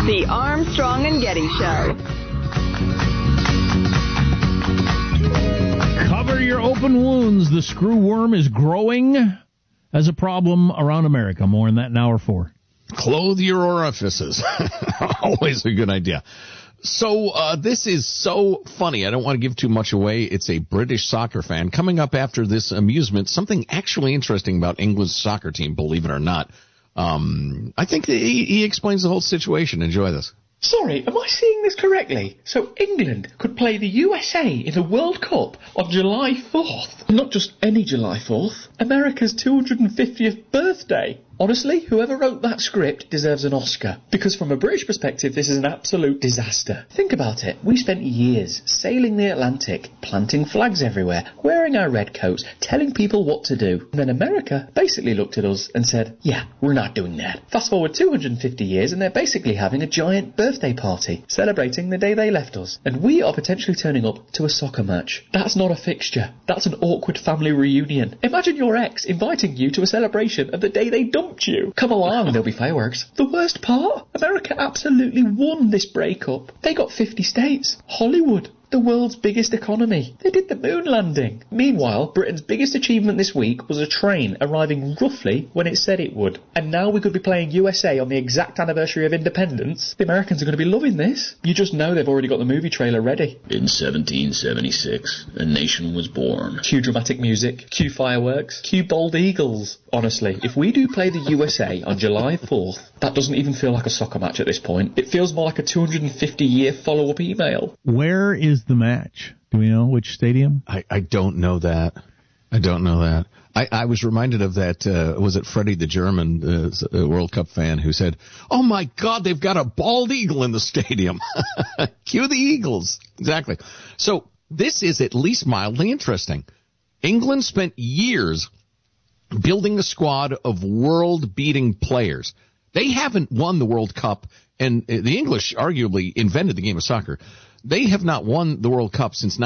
The Armstrong and Getty Show. Cover your open wounds. The screw worm is growing as a problem around America. More on that in hour 4. Clothe your orifices. Always a good idea. So this is so funny. I don't want to give too much away. It's a British soccer fan. Coming up after this amusement, something actually interesting about England's soccer team, believe it or not. I think he explains the whole situation. Enjoy this. Sorry, am I seeing this correctly? So England could play the USA in the World Cup on July 4th. Not just any July 4th, America's 250th birthday. Honestly, whoever wrote that script deserves an Oscar. Because from a British perspective, this is an absolute disaster. Think about it. We spent years sailing the Atlantic, planting flags everywhere, wearing our red coats, telling people what to do. And then America basically looked at us and said, yeah, we're not doing that. Fast forward 250 years and they're basically having a giant birthday party, celebrating the day they left us. And we are potentially turning up to a soccer match. That's not a fixture. That's an awkward family reunion. Imagine your ex inviting you to a celebration of the day they dumped you. Come along, there'll be fireworks. The worst part? America absolutely won this breakup. They got 50 states. Hollywood, the world's biggest economy. They did the moon landing. Meanwhile, Britain's biggest achievement this week was a train arriving roughly when it said it would. And now we could be playing USA on the exact anniversary of independence. The Americans are going to be loving this. You just know they've already got the movie trailer ready. In 1776, a nation was born. Cue dramatic music, cue fireworks, cue bold eagles. Honestly, if we do play the USA on July 4th, that doesn't even feel like a soccer match at this point. It feels more like a 250-year follow-up email. Where is the match? Do we know which stadium? I don't know that. I was reminded of that, was it Freddie the German, World Cup fan, who said, oh my God, they've got a bald eagle in the stadium. Cue the Eagles. Exactly. So this is at least mildly interesting. England spent years building a squad of world-beating players. They haven't won the World Cup, and the English arguably invented the game of soccer. They have not won the World Cup since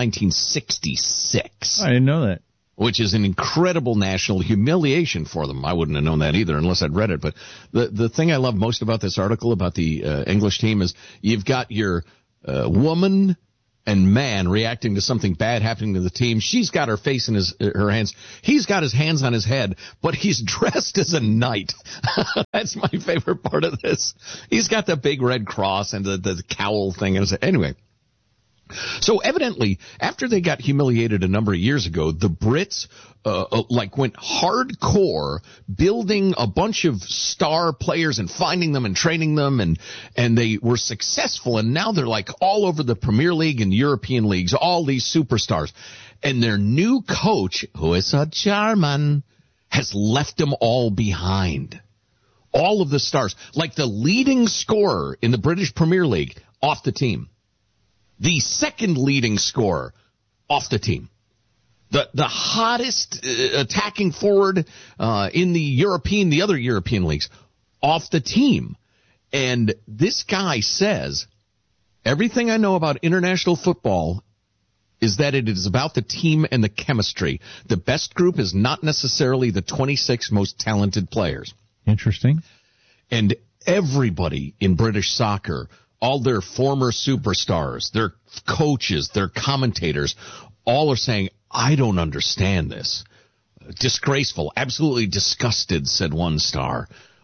1966. I didn't know that. Which is an incredible national humiliation for them. I wouldn't have known that either unless I'd read it. But the thing I love most about this article about the English team is you've got your woman and man reacting to something bad happening to the team. She's got her face in her hands. He's got his hands on his head, but he's dressed as a knight. That's my favorite part of this. He's got the big red cross and the cowl thing. Anyway. So evidently, after they got humiliated a number of years ago, the Brits went hardcore building a bunch of star players and finding them and training them, and they were successful, and now they're like all over the Premier League and European leagues, all these superstars. And their new coach, who is a German, has left them all behind. All of the stars, like the leading scorer in the British Premier League, off the team. The second leading scorer off the team. The hottest attacking forward in the other European leagues off the team. And this guy says, everything I know about international football is that it is about the team and the chemistry. The best group is not necessarily the 26 most talented players. Interesting. And everybody in British soccer, all their former superstars, their coaches, their commentators, all are saying, I don't understand this. Disgraceful, absolutely disgusted, said one star.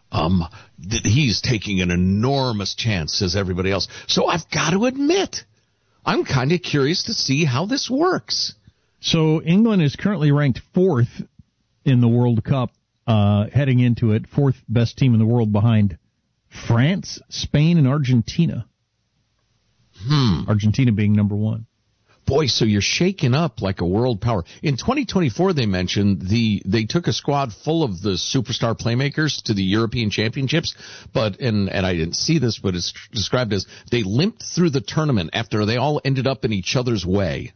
He's taking an enormous chance, says everybody else. So I've got to admit, I'm kind of curious to see how this works. So England is currently ranked 4th in the World Cup, heading into it, 4th best team in the world behind France, Spain, and Argentina. Argentina being number 1. Boy, so you're shaking up like a world power. In 2024, they mentioned they took a squad full of the superstar playmakers to the European Championships, and I didn't see this, but it's described as they limped through the tournament after they all ended up in each other's way.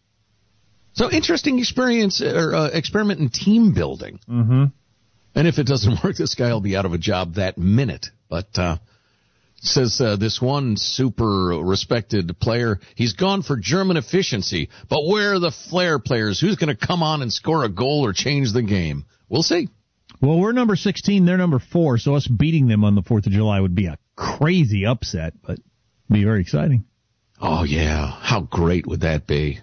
So interesting experiment in team building. Mm-hmm. And if it doesn't work, this guy will be out of a job that minute. But says this one super respected player, he's gone for German efficiency, but where are the flair players? Who's going to come on and score a goal or change the game? We'll see. Well, we're number 16, they're number 4, so us beating them on the 4th of July would be a crazy upset, but be very exciting. Oh, yeah. How great would that be?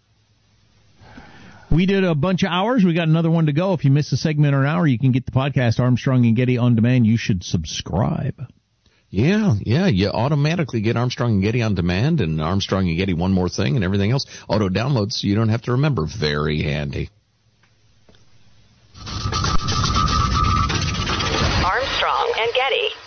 We did a bunch of hours. We got another one to go. If you miss a segment or an hour, you can get the podcast Armstrong and Getty on demand. You should subscribe. Yeah. You automatically get Armstrong and Getty on demand and Armstrong and Getty One More Thing and everything else. Auto downloads, so you don't have to remember. Very handy. Armstrong and Getty.